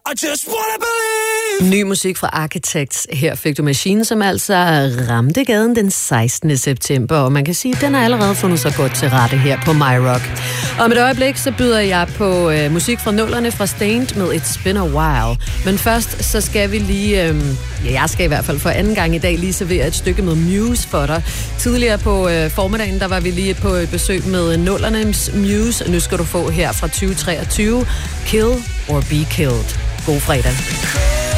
I just wanna believe. Ny musik fra Architects. Her fik du Machine, som altså ramte gaden den 16. september, og man kan sige, at den har allerede fundet sig godt til rette her på My Rock. Om et øjeblik, så byder jeg på musik fra nullerne fra Stained med It's Been a While. Men først, så skal vi lige, jeg skal i hvert fald for anden gang i dag lige servere et stykke med Muse for dig. Tidligere på formiddagen, der var vi lige på et besøg med nullernes Muse. Nu skal du få her fra 2023, Kill or Be Killed. God fredag.